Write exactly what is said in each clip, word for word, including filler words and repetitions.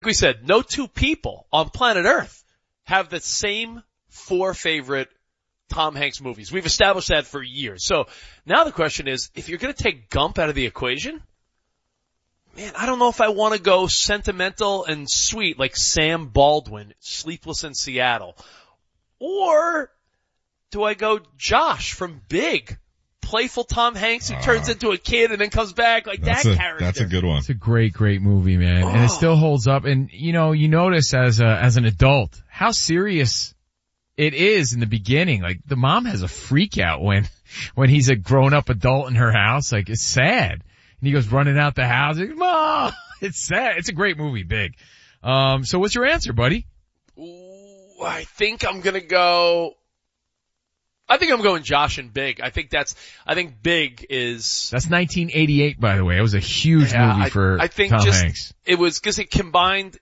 we said, no two people on planet Earth have the same four favorite Tom Hanks movies. We've established that for years. So now the question is, if you're going to take Gump out of the equation, man, I don't know if I want to go sentimental and sweet like Sam Baldwin, Sleepless in Seattle. Or do I go Josh from Big? Playful Tom Hanks who uh, turns into a kid and then comes back like that a, character. That's a good one. It's a great, great movie, man. Oh. And it still holds up. And, you know, you notice as a, as an adult how serious it is in the beginning. Like, the mom has a freak out when, when he's a grown up adult in her house. Like, it's sad. And he goes running out the house. Like, Mom! It's sad. It's a great movie, Big. Um, so what's your answer, buddy? Ooh, I think I'm gonna go, I think I'm going Josh and Big. I think that's, I think Big is. That's nineteen eighty-eight, by the way. It was a huge yeah, movie I, for I think Tom just, Hanks. It was because it combined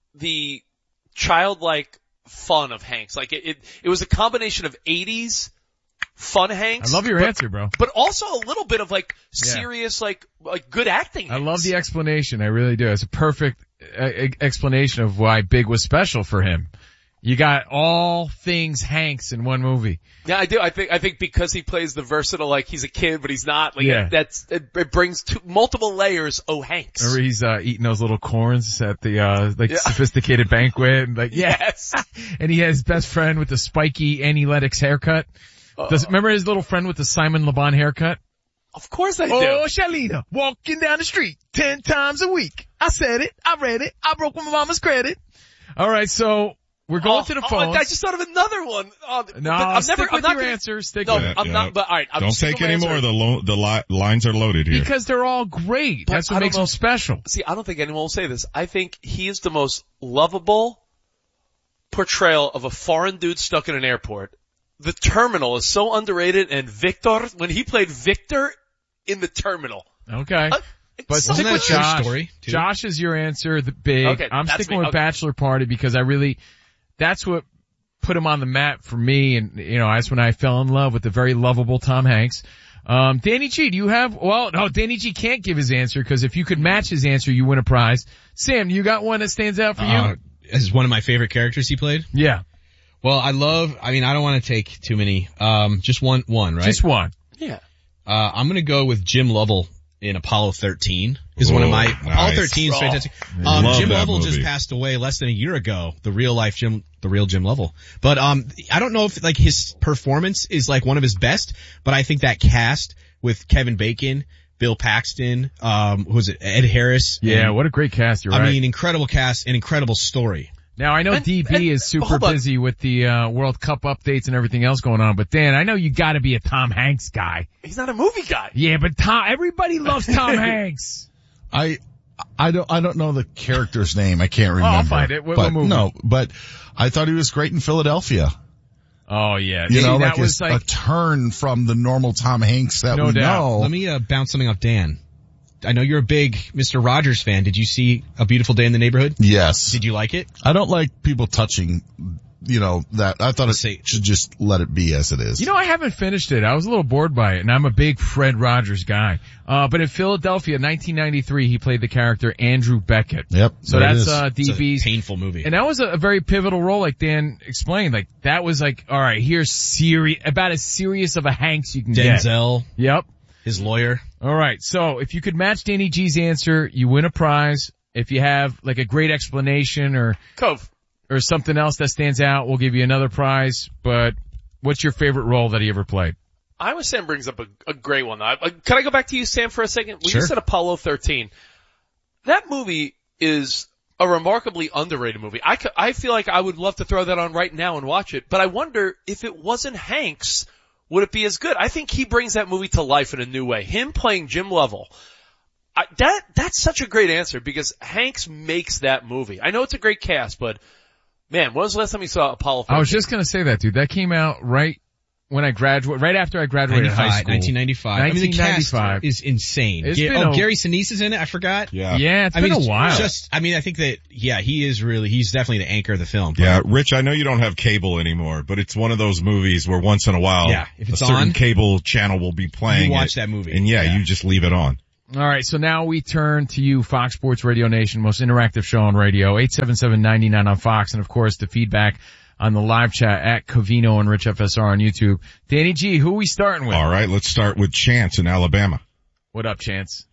the childlike fun of Hanks. Like it, it, it was a combination of eighties fun Hanks. I love your but, answer, bro. But also a little bit of like Yeah. serious, like, like good acting I Hanks. love the explanation. I really do. It's a perfect uh, explanation of why Big was special for him. You got all things Hanks in one movie. Yeah, I do. I think, I think because he plays the versatile, like he's a kid, but he's not. Like Yeah. it, that's, it, it brings two, multiple layers. Oh, Hanks. Remember he's, uh, eating those little corns at the, uh, like Yeah. sophisticated banquet and like, yeah. Yes. And he has his best friend with the spiky Annie Lennox haircut. Uh, Does, remember his little friend with the Simon Le Bon haircut? Of course I do. Oh, Shalina, walking down the street ten times a week. I said it. I read it. I broke my mama's credit. All right, so we're going oh, to the oh, phones. I just thought of another one. Oh, no, I'm stick never, with I'm not your gonna, answer. Stick no, with it. I'm Yeah. not, but alright. I'm Don't sticking take with my any more. answer. The lo- the li- lines are loaded here. Because they're all great. But That's what I don't makes know them if- special. See, I don't think anyone will say this. I think he is the most lovable portrayal of a foreign dude stuck in an airport. The Terminal is so underrated, and Victor, when he played Victor in The Terminal. Okay. Uh, But so stick Wasn't that with a true Josh. story, too? Josh is your answer, the Big. Okay, I'm that's sticking me. with Okay. Bachelor Party because I really, that's what put him on the map for me. And, you know, that's when I fell in love with the very lovable Tom Hanks. Um, Danny G, do you have, well, no, Danny G can't give his answer because if you could match his answer, you win a prize. Sam, you got one that stands out for Uh, you? as one of my favorite characters he played. Yeah. Well, I love, I mean, I don't want to take too many, um, just one, one, right? Just one. Yeah. Uh, I'm gonna go with Jim Lovell in Apollo thirteen. Is one of my, Ooh, Apollo nice. thirteen is Oh. fantastic. Um, Love Jim that Lovell movie. just passed away less than a year ago. The real life Jim, the real Jim Lovell. But, um, I don't know if like his performance is like one of his best, but I think that cast with Kevin Bacon, Bill Paxton, um, who was it, Ed Harris. Yeah, and, what a great cast, you're I right. mean, incredible cast and incredible story. Now I know And- D B and- is super hold on. busy with the, uh, World Cup updates and everything else going on, but Dan, I know you gotta be a Tom Hanks guy. He's not a movie guy. Yeah, but Tom, everybody loves Tom Hanks. I, I don't, I don't know the character's name. I can't remember. I'll find it. What- but what movie? no, but I thought he was great in Philadelphia. Oh yeah. You See, know, that like, was a, like, a turn from the normal Tom Hanks that No we doubt. know. Let me, uh, bounce something off Dan. I know you're a big Mister Rogers fan. Did you see A Beautiful Day in the Neighborhood? Yes. Did you like it? I don't like people touching, you know, that. I thought it See. should just let it be as it is. you know, I haven't finished it. I was a little bored by it, and I'm a big Fred Rogers guy. Uh, but in Philadelphia, nineteen ninety-three, he played the character Andrew Beckett. Yep. So there it that's, is. uh, It's a D B's. painful movie. And that was a, a very pivotal role, like Dan explained. Like, that was like, alright, here's serious, about as serious of a Hanks you can get. Denzel, Yep. his lawyer. Alright, so if you could match Danny G's answer, you win a prize. If you have like a great explanation or, Cove. or something else that stands out, we'll give you another prize. But what's your favorite role that he ever played? Iowa Sam brings up a, a great one. I, uh, can I go back to you, Sam, for a second? When Sure. you said Apollo thirteen, that movie is a remarkably underrated movie. I, c- I feel like I would love to throw that on right now and watch it, but I wonder if it wasn't Hanks, would it be as good? I think he brings that movie to life in a new way. Him playing Jim Lovell. I, that, that's such a great answer because Hanks makes that movie. I know it's a great cast, but man, when was the last time you saw Apollo thirteen? I was just gonna say that, dude. That came out right when I graduated, right after I graduated high school. nineteen ninety-five. I mean, the nineteen ninety-five. cast is insane. It's Ga- been oh, a- Gary Sinise is in it. I forgot. Yeah. Yeah, it's I been mean, a it's while. Just, I mean, I think that, yeah, he is really, he's definitely the anchor of the film. Yeah, Rich, I know you don't have cable anymore, but it's one of those movies where once in a while, Yeah, if it's a certain on, cable channel will be playing you watch it, that movie. and yeah, Yeah. you just leave it on. All right, so now we turn to you, Fox Sports Radio Nation, most interactive show on radio, eight seven seven, nine nine on Fox, and of course the feedback on the live chat at Covino and Rich F S R on YouTube. Danny G, who are we starting with? All right, let's start with Chance in Alabama. What up, Chance?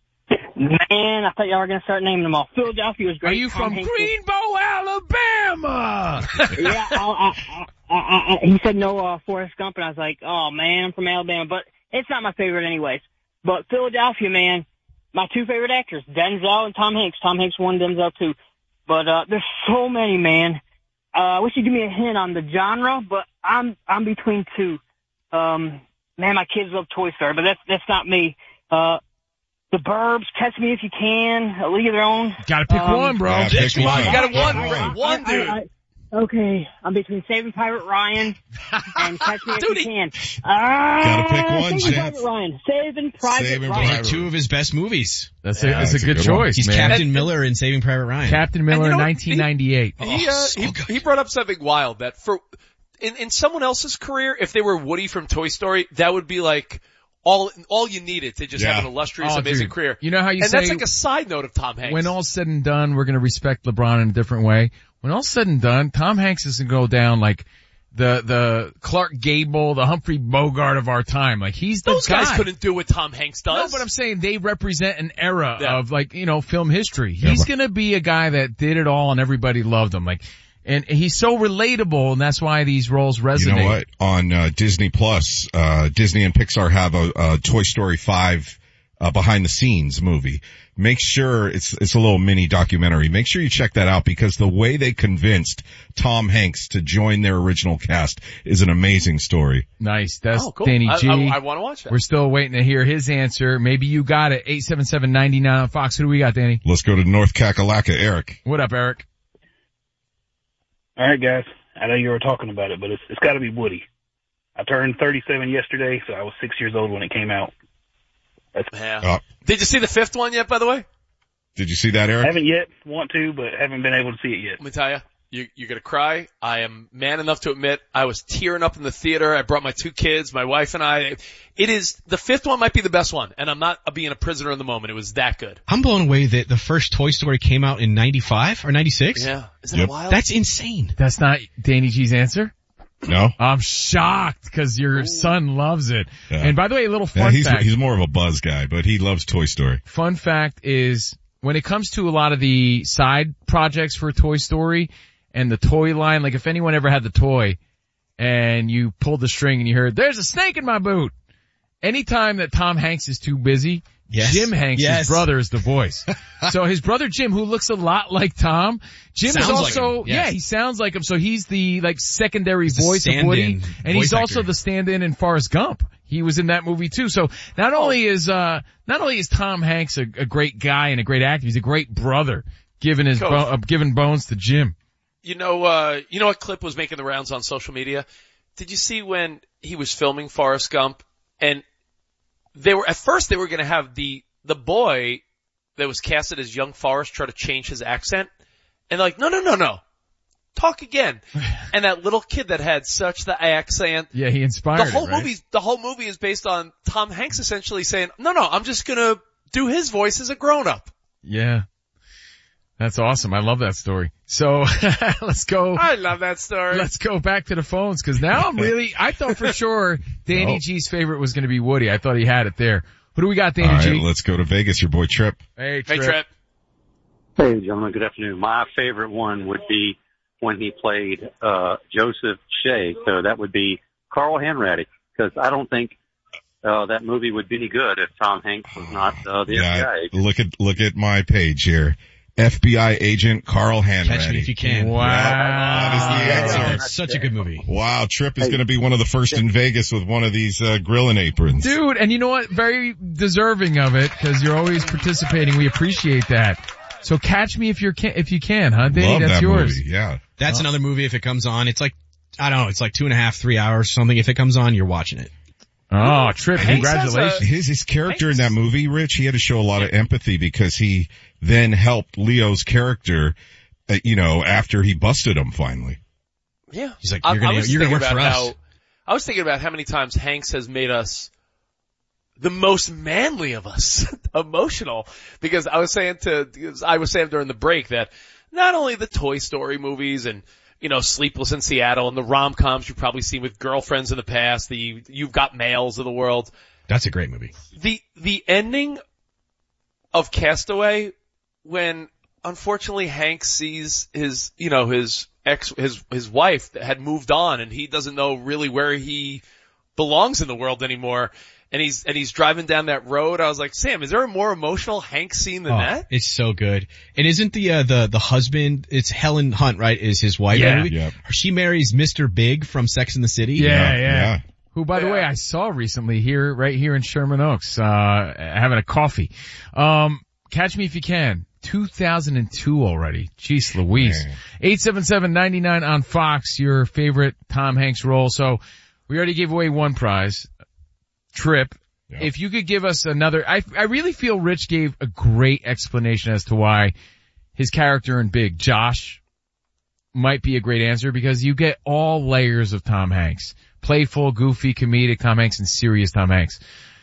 Man, I thought y'all were going to start naming them all. Philadelphia was great. Are you Tom from Hanks Greenbow, Alabama? was- yeah, I, I, I, I, he said no uh, Forrest Gump, and I was like, oh, man, I'm from Alabama. But it's not my favorite anyways. But Philadelphia, man, my two favorite actors, Denzel and Tom Hanks. Tom Hanks won, Denzel too. But uh there's so many, man. Uh, I wish you'd give me a hint on the genre, but I'm I'm between two. Um, man, my kids love Toy Story, but that's that's not me. Uh, The Burbs, Catch Me If You Can, A League of Their Own. Gotta pick Um, one, bro. Yeah, pick Come on, one. you got one, I- one, I- dude. I- I- Okay, I'm between Saving Private Ryan and Catch Me If Dude, You he- Can. Uh, Gotta pick one, Saving Chance. Private Ryan. Saving Private Saving Ryan. Private- Two of his best movies. That's, Yeah, a, that's that's a a good good one. choice, He's man. Captain And- Miller in Saving Private Ryan. Captain Miller And you in know, nineteen ninety-eight. He, Oh, uh, so he, good. he brought up something wild that for, in, in someone else's career, if they were Woody from Toy Story, that would be like all, all you needed to just Yeah. have an illustrious, Oh, amazing dude. career. You know how you and say that's like a side note of Tom Hanks. when all's said and done, we're going to respect LeBron in a different way. When all's said and done, Tom Hanks is going to go down like the the Clark Gable, the Humphrey Bogart of our time. Like he's the Those guy. guys couldn't do what Tom Hanks No, does. but I'm saying they represent an era Yeah. of like, you know, film history. Yeah, He's but- gonna be a guy that did it all and everybody loved him. Like, and he's so relatable and that's why these roles resonate. You know what? On uh, Disney Plus, uh, Disney and Pixar have a, a Toy Story five uh, behind the scenes movie. Make sure it's it's a little mini documentary. Make sure you check that out because the way they convinced Tom Hanks to join their original cast is an amazing story. Nice. That's oh, cool. Danny I, G. I, I want to watch that. We're still waiting to hear his answer. Maybe you got it. eight seven seven, nine nine on Fox. Who do we got, Danny? Let's go to North Kakalaka, Eric. What up, Eric? All right, guys. I know you were talking about it, but it's it's got to be Woody. I turned thirty-seven yesterday, so I was six years old when it came out. That's, Yeah. Uh, Did you see the fifth one yet, by the way? did you see that, Eric? haven't yet, want to, but haven't been able to see it yet. Let me tell you, you, you're gonna cry. I am man enough to admit I was tearing up in the theater. I brought my two kids, my wife and I. It is, the fifth one might be the best one, and I'm not being a prisoner in the moment. It was that good. I'm blown away that the first Toy Story came out in ninety-five or ninety-six. Yeah. Isn't Yep. it wild? That's insane. That's not Danny G's answer? No? I'm shocked because your son loves it. Yeah. And by the way, a little Yeah, fun he's, fact. he's more of a buzz guy, but he loves Toy Story. Fun fact is when it comes to a lot of the side projects for Toy Story and the toy line, like if anyone ever had the toy and you pulled the string and you heard, there's a snake in my boot. Anytime that Tom Hanks is too busy, Yes. Jim Hanks, Yes. his brother, is the voice. So his brother Jim, who looks a lot like Tom, Jim Sounds is like also, him, yes. yeah, he sounds like him. So he's the like secondary the voice of Woody, stand-in and he's voice also actor. the stand-in in Forrest Gump. He was in that movie too. So not only is, uh, not only is Tom Hanks a, a great guy and a great actor, he's a great brother, giving his, Cool. bo- uh, giving bones to Jim. You know, uh, you know what clip was making the rounds on social media? Did you see when he was filming Forrest Gump and they were, at first they were gonna have the, the boy that was casted as young Forrest try to change his accent and they're like, no, no, no, no. Talk again. And that little kid that had such the accent. Yeah, he inspired The whole it, right? movie, the whole movie is based on Tom Hanks essentially saying, no, no, I'm just gonna do his voice as a grown up. Yeah. That's awesome. I love that story. So let's go. I love that story. Let's go back to the phones because now I'm really, I thought for sure Danny No. G's favorite was going to be Woody. I thought he had it there. Who do we got, Danny All right, G? let's go to Vegas, your boy Trip. Hey, Hey, Trip. Trip. Hey, gentlemen. Good afternoon. My favorite one would be when he played uh Joseph Shea. So that would be Carl Hanratty, because I don't think uh that movie would be any good if Tom Hanks was not uh, the F B I agent. look at look at my page here. F B I agent Carl Hanratty. Catch Me If You Can. Wow. That is the Yeah. answer. It's such a good movie. Wow, Trip is Hey. going to be one of the first in Vegas with one of these uh, grilling aprons. Dude, and you know what? Very deserving of it because you're always participating. We appreciate that. So catch me if you can, if you can, huh, Danny? Love That's that yours. movie. Yeah. That's another movie if it comes on. It's like, I don't know, it's like two and a half, three hours or something. If it comes on, you're watching it. Oh, Trip, Hanks has congratulations. His his character in that movie, Rich, he had to show a lot of empathy because he then helped Leo's character, uh, you know, after he busted him finally. Yeah. He's like, I- you're I gonna, was you're gonna thinking work for about us. how- I was thinking about how many times Hanks has made us the most manly of us, emotional, because I was saying to, I was saying during the break that not only the Toy Story movies and, you know, Sleepless in Seattle and the rom-coms you've probably seen with girlfriends in the past, the You've Got Mails of the world. That's a great movie. The, the ending of Castaway, when unfortunately Hank sees his, you know, his ex, his, his wife that had moved on and he doesn't know really where he belongs in the world anymore. And he's, and he's driving down that road. I was like, Sam, is there a more emotional Hank scene than oh, that? It's so good. And isn't the, uh, the, the husband, it's Helen Hunt, right, is his wife? Yeah. Yep. She marries Mister Big from Sex and the City. Yeah, yeah. yeah. Who, by the Yeah. way, I saw recently here, right here in Sherman Oaks, uh, having a coffee. Um, Catch Me If You Can. two thousand two already. Jeez Louise. Man. eight seven seven, nine nine on Fox, your favorite Tom Hanks role. So we already gave away one prize. Trip. Yep. If you could give us another, I, I really feel Rich gave a great explanation as to why his character in Big, Josh, might be a great answer because you get all layers of Tom Hanks. Playful, goofy, comedic Tom Hanks and serious Tom Hanks.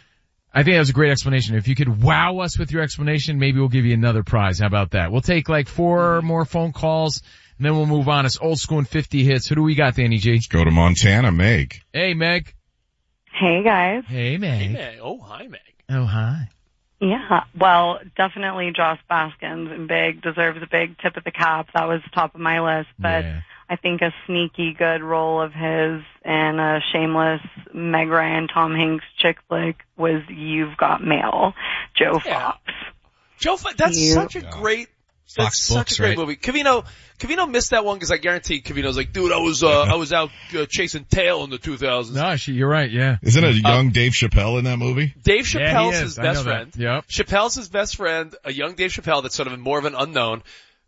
I think that was a great explanation. If you could wow us with your explanation, maybe we'll give you another prize. How about that? We'll take like four more phone calls and then we'll move on. It's old school and fifty hits. Who do we got, Danny G? Let's go to Montana, Meg. Hey, Meg. Hey guys. Hey, Meg. Hey, Meg. Oh, hi, Meg. Oh, hi. Yeah, well, definitely Josh Baskins and Big deserves a big tip of the cap. That was top of my list, but Yeah. I think a sneaky good role of his and a shameless Meg Ryan, Tom Hanks chick flick was You've Got Mail, Joe Yeah. Fox. Joe, Fo- that's You- such a great, that's Fox such Books, a great right? movie. Cavino, Cavino missed that one because I guarantee Cavino's like, dude, I was, uh, I was out uh, chasing tail in the two thousands. No, she, you're right. Yeah. Isn't a young Dave Chappelle in that movie? Dave Yeah, he Chappelle's is. his I know best that. friend. Yep. Chappelle's his best friend, a young Dave Chappelle that's sort of more of an unknown.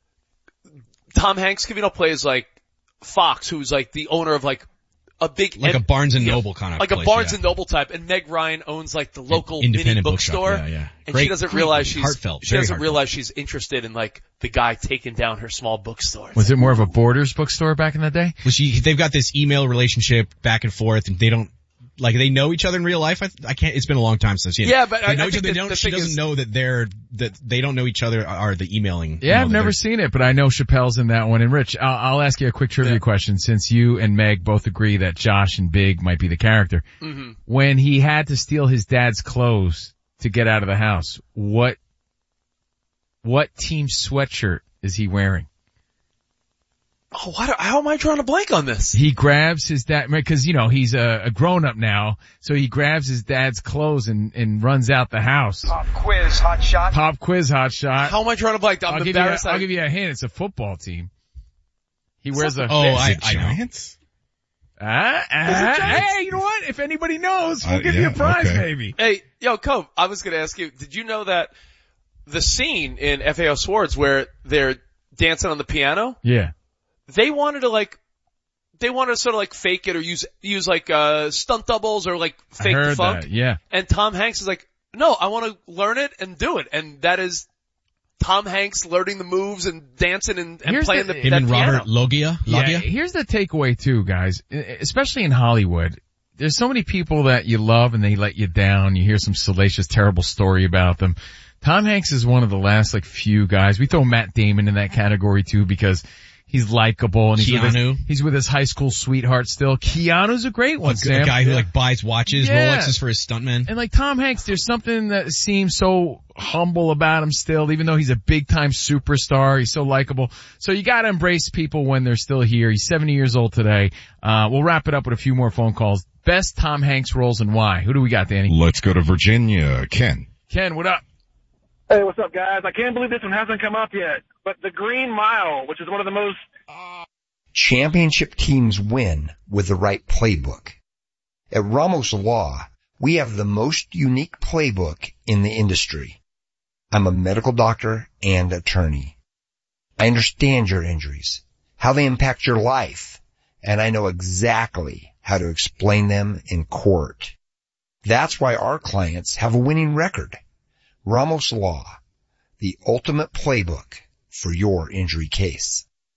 Tom Hanks, Cavino plays like Fox, who's like the owner of like a big, Like a em- Barnes and yeah, Noble kind of like place, a Barnes yeah. and Noble type, and Meg Ryan owns like the local Independent mini bookshop, bookstore, yeah, yeah. and Great- she doesn't great realize movie. she's Heartfelt, she very doesn't heartfelt. realize she's interested in like the guy taking down her small bookstore. Was it more of a Borders bookstore back in the day? Well, she, they've got this email relationship back and forth and they don't, like they know each other in real life. I, I can't, it's been a long time since I've seen it. Yeah, but they I- know I each think other. They the- don't, the she thing doesn't is- know that they're, that they don't know each other are the emailing. Yeah, you know, I've that never they're- seen it, but I know Chappelle's in that one. And Rich, I'll, I'll ask you a quick trivia Yeah. question since you and Meg both agree that Josh and Big might be the character. Mm-hmm. When he had to steal his dad's clothes to get out of the house, what, what team sweatshirt is he wearing? Oh, why do, how am I drawing a blank on this? He grabs his dad, because, you know, he's a, a grown up now, so he grabs his dad's clothes and, and runs out the house. Pop quiz, hot shot. Pop quiz, hot shot. How am I drawing a blank? I'm I'll give, you a, embarrassed. I'll I- give you a hint. It's a football team. He wears a, Oh, I, Is it I know. Giants? Ah, ah, hey, you know what? If anybody knows, we'll Uh, give you yeah, a prize okay. maybe. Hey, yo, Cove, I was going to ask you, did you know that the scene in F A O Swords where they're dancing on the piano, Yeah. they wanted to like, they wanted to sort of like fake it or use, use like, uh, stunt doubles or like I fake the heard funk. that. Yeah. And Tom Hanks is like, no, I want to learn it and do it. And that is Tom Hanks learning the moves and dancing and, and Here's playing the- the, Him that and piano. Robert Loggia. Yeah. Loggia? Here's the takeaway too, guys. Especially in Hollywood. There's so many people that you love and they let you down. You hear some salacious, terrible story about them. Tom Hanks is one of the last like few guys. We throw Matt Damon in that category too because he's likable and he's with, Keanu. his, he's with his high school sweetheart still. Keanu's a great one, A, Sam. a guy who Yeah. like buys watches, Yeah. Rolexes for his stuntmen. And like Tom Hanks, there's something that seems so humble about him still, even though he's a big time superstar. He's so likable. So you gotta embrace people when they're still here. He's seventy years old today. Uh, we'll wrap it up with a few more phone calls. Best Tom Hanks roles and why? Who do we got, Danny? Let's go to Virginia. Ken. Ken, what up? Hey, what's up, guys? I can't believe this one hasn't come up yet, but the Green Mile, which is one of the most... Championship teams win with the right playbook. At Ramos Law, we have the most unique playbook in the industry. I'm a medical doctor and attorney. I understand your injuries, how they impact your life, and I know exactly how to explain them in court. That's why our clients have a winning record. Ramos Law, the ultimate playbook for your injury case.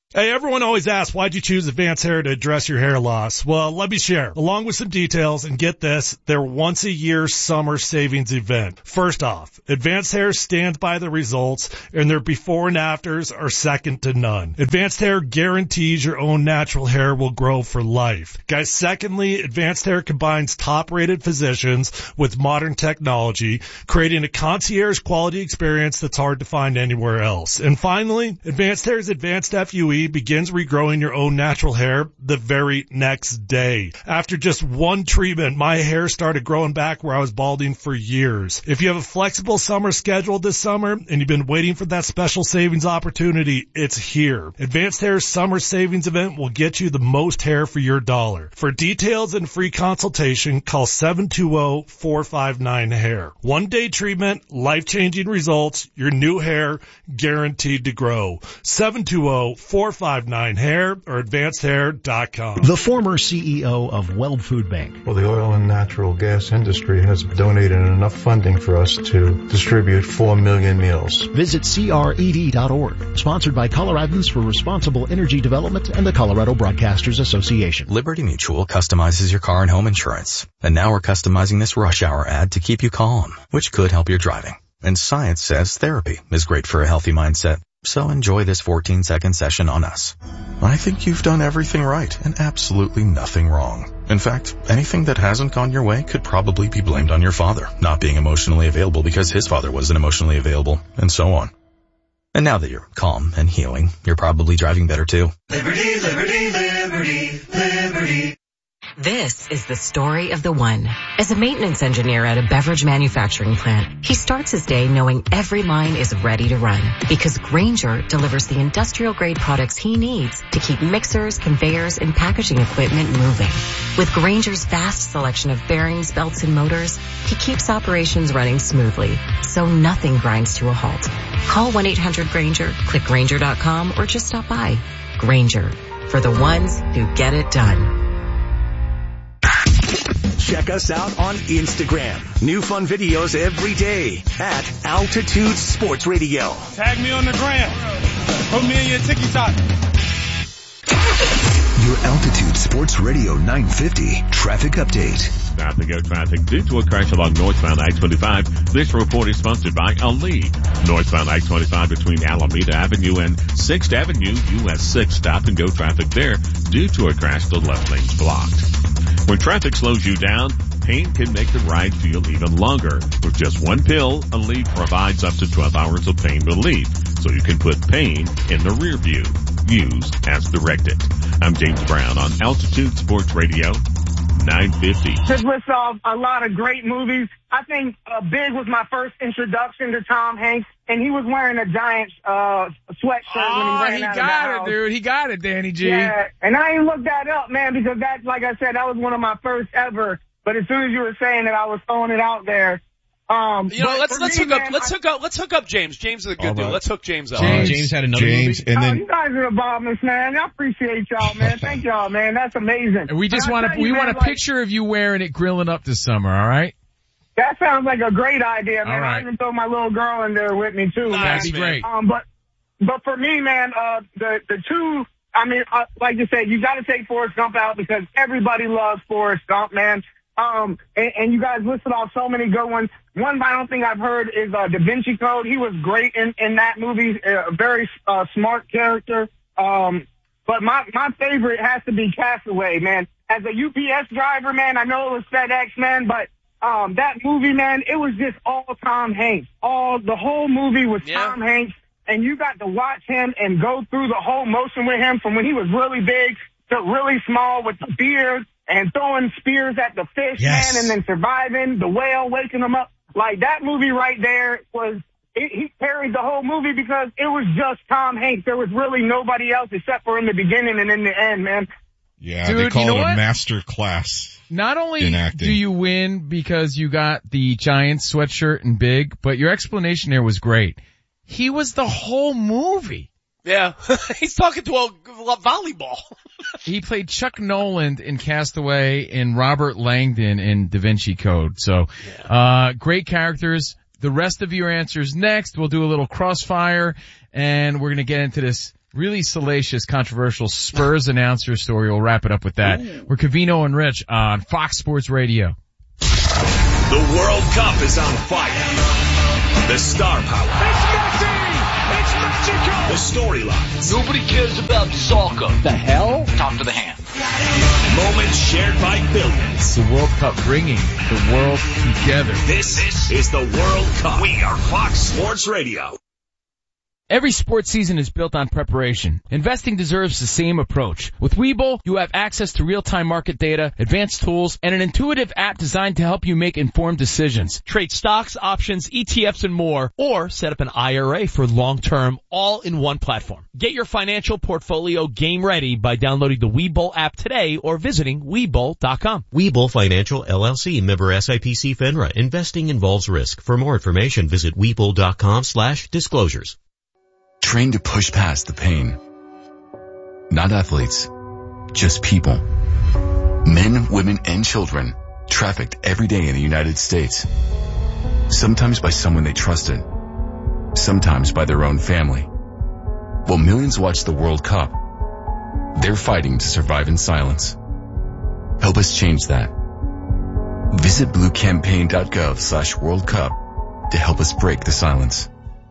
Hey, everyone always asks, why'd you choose Advanced Hair to address your hair loss? Well, let me share. Along with some details, and get this, their once-a-year summer savings event. First off, Advanced Hair stands by the results, and their before and afters are second to none. Advanced Hair guarantees your own natural hair will grow for life. Guys, secondly, Advanced Hair combines top-rated physicians with modern technology, creating a concierge-quality experience that's hard to find anywhere else. And finally, Advanced Hair's Advanced F U E begins regrowing your own natural hair the very next day. After just one treatment, my hair started growing back where I was balding for years. If you have a flexible summer schedule this summer and you've been waiting for that special savings opportunity, it's here. Advanced Hair's summer savings event will get you the most hair for your dollar. For details and free consultation, call seven two zero, four five nine, hair. One day treatment, life-changing results, your new hair guaranteed to grow. seven two zero, four five nine, hair or advanced hair dot com. The former C E O of Weld Food Bank. Well, the oil and natural gas industry has donated enough funding for us to distribute four million meals. Visit C R E D dot org. Sponsored by Coloradans for Responsible Energy Development and the Colorado Broadcasters Association. Liberty Mutual customizes your car and home insurance. And now we're customizing this rush hour ad to keep you calm, which could help your driving. And science says therapy is great for a healthy mindset. So enjoy this fourteen second session on us. I think you've done everything right and absolutely nothing wrong. In fact, anything that hasn't gone your way could probably be blamed on your father not being emotionally available because his father wasn't emotionally available, and so on. And now that you're calm and healing, you're probably driving better too. Liberty, liberty, liberty, liberty. This is the story of the one. As a maintenance engineer at a beverage manufacturing plant, he starts his day knowing every line is ready to run because Grainger delivers the industrial-grade products he needs to keep mixers, conveyors, and packaging equipment moving. With Grainger's vast selection of bearings, belts, and motors, he keeps operations running smoothly, so nothing grinds to a halt. Call one eight hundred Grainger, click Grainger dot com, or just stop by. Grainger, for the ones who get it done. Check us out on Instagram. New fun videos every day at Altitude Sports Radio. Tag me on the gram. Put me in your TikTok. Your Altitude Sports Radio nine fifty traffic update. Stop and go traffic due to a crash along northbound I twenty-five. This report is sponsored by Ali. Northbound I twenty-five between Alameda Avenue and sixth Avenue, U S six. Stop and go traffic there due to a crash. The left lane's blocked. When traffic slows you down, pain can make the ride feel even longer. With just one pill, Ali provides up to twelve hours of pain relief, so you can put pain in the rear view. Use as directed. I'm James Brown on Altitude Sports Radio nine fifty. Just lists off a lot of great movies. I think uh, Big was my first introduction to Tom Hanks, and he was wearing a Giants uh, sweatshirt oh, when he ran he out got of the it, house. dude. He got it, Danny G. Yeah, and I ain't looked that up, man, because that, like I said, that was one of my first ever. But as soon as you were saying it, I was throwing it out there. Um, you know, let's let's me, hook man, up. Let's I, hook up. Let's hook up James. James is a good All dude. right. Let's hook James up. James, James had another James, movie. and oh, then you guys are the bombers, man. I appreciate y'all, man. Thank y'all, man. That's amazing. And we just And I want tell to, you, we man, want a like, picture of you wearing it grilling up this summer, alright? That sounds like a great idea, man. All right. I even throw my little girl in there with me too, man. That'd be great. Um, but but for me, man, uh, the the two, I mean, uh, like you said, you got to take Forrest Gump out because everybody loves Forrest Gump, man. Um, and, and you guys listed off so many good ones. One I don't think I've heard is uh, Da Vinci Code. He was great in in that movie. A very uh, smart character. Um, but my my favorite has to be Castaway, man. As a U P S driver, man, I know it was FedEx, man, but um, that movie, man, it was just all Tom Hanks. All the whole movie was Yeah. Tom Hanks, and you got to watch him and go through the whole motion with him from when he was really big to really small with the beard and throwing spears at the fish, Yes. man, and then surviving the whale, waking him up. Like that movie right there was. It, he carried the whole movie because it was just Tom Hanks. There was really nobody else except for in the beginning and in the end, man. yeah, Dude, they you call know it what? a master class. Not only In acting. do you win because you got the Giants sweatshirt and Big, but your explanation there was great. He was the whole movie. Yeah, he's talking to a, a volleyball. He played Chuck Noland in Castaway and Robert Langdon in Da Vinci Code. So, uh, great characters. The rest of your answers next. We'll do a little crossfire and we're going to get into this really salacious, controversial Spurs announcer story. We'll wrap it up with that. Ooh. We're Covino and Rich on Fox Sports Radio. The World Cup is on fire. The star power. It's Messi! It's Mexico! The storylines. Nobody cares about soccer. The hell? Talk to the hand. Moments shared by billions. The World Cup bringing the world together. This, this is the World Cup. We are Fox Sports Radio. Every sports season is built on preparation. Investing deserves the same approach. With Webull, you have access to real-time market data, advanced tools, and an intuitive app designed to help you make informed decisions. Trade stocks, options, E T Fs, and more, or set up an I R A for long-term, all in one platform. Get your financial portfolio game ready by downloading the Webull app today or visiting Webull dot com. Webull Financial L L C, member S I P C FINRA. Investing involves risk. For more information, visit Webull dot com slash disclosures. Trained to push past the pain. Not athletes, just people. Men, women, and children trafficked every day in the United States. Sometimes by someone they trusted. Sometimes by their own family. While millions watch the World Cup, they're fighting to survive in silence. Help us change that. Visit blue campaign dot gov slash World Cup to help us break the silence.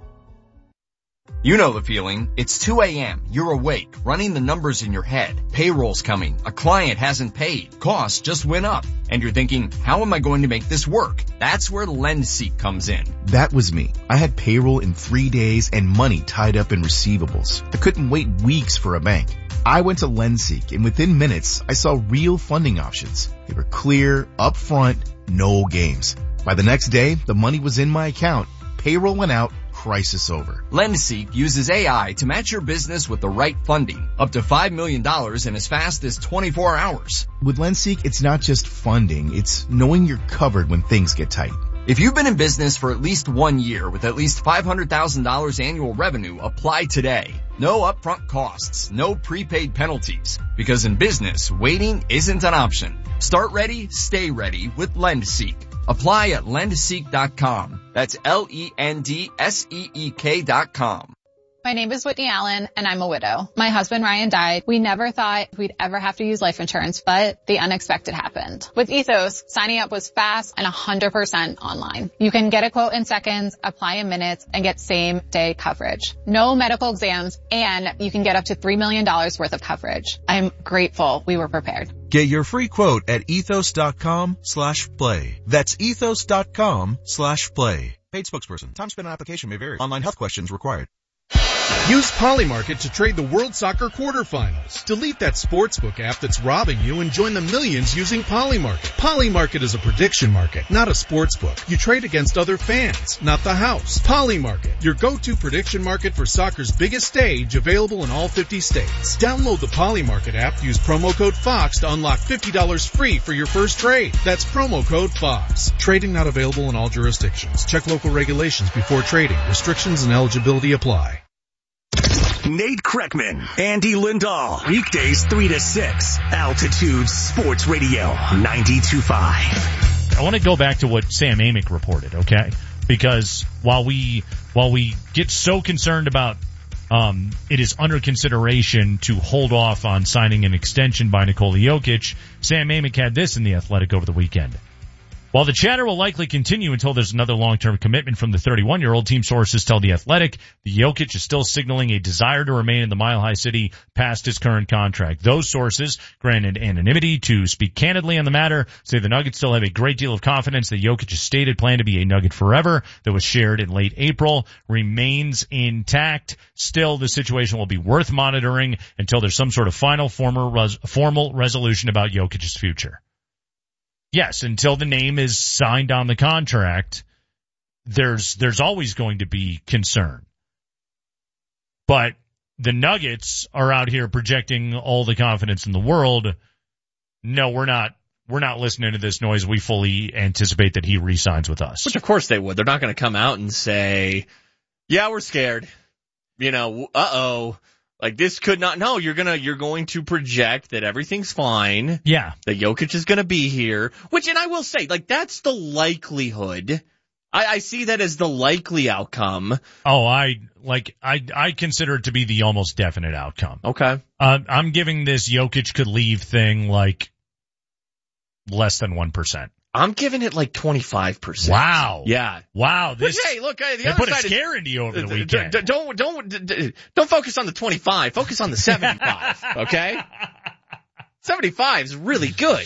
You know the feeling. It's two a.m. You're awake, running the numbers in your head. Payroll's coming. A client hasn't paid. Costs just went up. And you're thinking, how am I going to make this work? That's where LendSeek comes in. That was me. I had payroll in three days and money tied up in receivables. I couldn't wait weeks for a bank. I went to LendSeek, and within minutes, I saw real funding options. They were clear, upfront, no games. By the next day, the money was in my account. Payroll went out. Crisis over. LendSeek uses A I to match your business with the right funding, up to five million dollars in as fast as twenty-four hours. With LendSeek, it's not just funding, it's knowing you're covered when things get tight. If you've been in business for at least one year with at least five hundred thousand dollars annual revenue, apply today. No upfront costs, no prepaid penalties. Because in business, waiting isn't an option. Start ready, stay ready with LendSeek. Apply at lendseek dot com. That's L E N D S E E K dot com. My name is Whitney Allen, and I'm a widow. My husband Ryan died. We never thought we'd ever have to use life insurance, but the unexpected happened. With Ethos, signing up was fast and one hundred percent online. You can get a quote in seconds, apply in minutes, and get same-day coverage. No medical exams, and you can get up to three million dollars worth of coverage. I'm grateful we were prepared. Get your free quote at ethos dot com slash play. That's ethos dot com slash play. Paid spokesperson. Time spent on application may vary. Online health questions required. Use Polymarket to trade the World Soccer quarterfinals. Delete that sportsbook app that's robbing you and join the millions using Polymarket. Polymarket is a prediction market, not a sportsbook. You trade against other fans, not the house. Polymarket, your go-to prediction market for soccer's biggest stage, available in all fifty states. Download the Polymarket app, use promo code FOX to unlock fifty dollars free for your first trade. That's promo code FOX. Trading not available in all jurisdictions. Check local regulations before trading. Restrictions and eligibility apply. Nate Kreckman, Andy Lindahl, weekdays three to six, Altitude Sports Radio, ninety-two point five. I want to go back to what Sam Amick reported, okay? Because while we, while we get so concerned about, um, it is under consideration to hold off on signing an extension by Nikola Jokic, Sam Amick had this in The Athletic over the weekend. While the chatter will likely continue until there's another long-term commitment from the thirty-one-year-old, team sources tell The Athletic the Jokic is still signaling a desire to remain in the Mile High City past his current contract. Those sources, granted anonymity to speak candidly on the matter, say the Nuggets still have a great deal of confidence that Jokic's stated plan to be a Nugget forever that was shared in late April remains intact. Still, the situation will be worth monitoring until there's some sort of final formal, res- formal resolution about Jokic's future. Yes, until the name is signed on the contract, there's there's always going to be concern. But the Nuggets are out here projecting all the confidence in the world. No, we're not we're not listening to this noise. We fully anticipate that he re-signs with us. Which of course they would. They're not going to come out and say, "Yeah, we're scared." You know, uh-oh. Like this could not, no, you're gonna, you're going to project that everything's fine. Yeah. That Jokic is gonna be here. Which, and I will say, like, that's the likelihood I, I see that as the likely outcome. Oh, I like I I consider it to be the almost definite outcome. Okay. Uh, I'm giving this Jokic could leave thing like less than one percent. I'm giving it like twenty-five percent. Wow. Yeah. Wow. This, But hey, look, uh, the they other put side a scare is, into you over the d- weekend. d- don't don't d- d- don't focus on the twenty-five. Focus on the seventy-five. Okay. seventy-five is really good.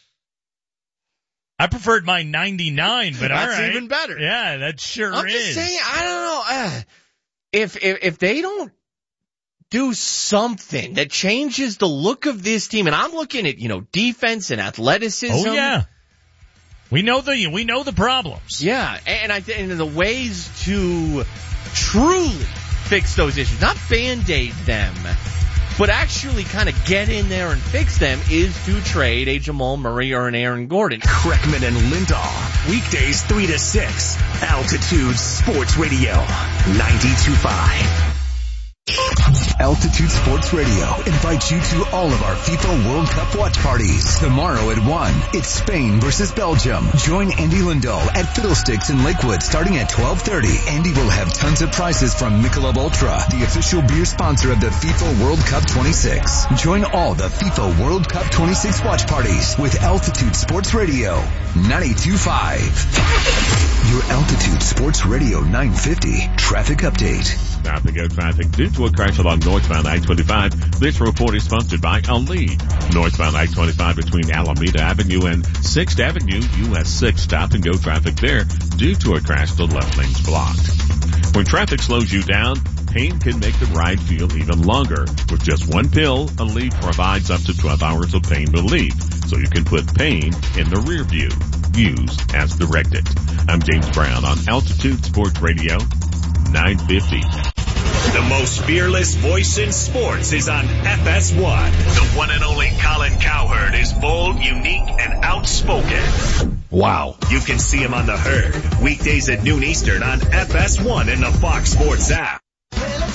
I preferred my ninety-nine, but That's all right. even better. Yeah, that sure I'm is. just saying, I don't know. Uh, if, if, if they don't do something that changes the look of this team, and I'm looking at, you know, defense and athleticism. Oh yeah. We know the, we know the problems. Yeah. And I think the ways to truly fix those issues, not band-aid them, but actually kind of get in there and fix them, is to trade a Jamal Murray or an Aaron Gordon. Kreckman and Lindahl, weekdays three to six, Altitude Sports Radio, ninety-two point five. Altitude Sports Radio invites you to all of our FIFA World Cup watch parties. Tomorrow at one, it's Spain versus Belgium. Join Andy Lindahl at Fiddlesticks in Lakewood starting at twelve thirty. Andy will have tons of prizes from Michelob Ultra, the official beer sponsor of the FIFA World Cup twenty-six. Join all the FIFA World Cup twenty-six watch parties with Altitude Sports Radio, ninety-two point five. Your Altitude Sports Radio nine fifty traffic update. Traffic and traffic due to a crash along northbound I twenty-five. This report is sponsored by Ali. Northbound I twenty-five between Alameda Avenue and sixth Avenue, U S six. Stop and go traffic there due to a crash. The left lane's blocked. When traffic slows you down, pain can make the ride feel even longer. With just one pill, Ali provides up to twelve hours of pain relief, so you can put pain in the rear view. Use as directed. I'm James Brown on Altitude Sports Radio, nine fifty. The most fearless voice in sports is on F S one. The one and only Colin Cowherd is bold, unique, and outspoken. Wow. You can see him on The Herd, weekdays at noon Eastern on F S one and the Fox Sports app.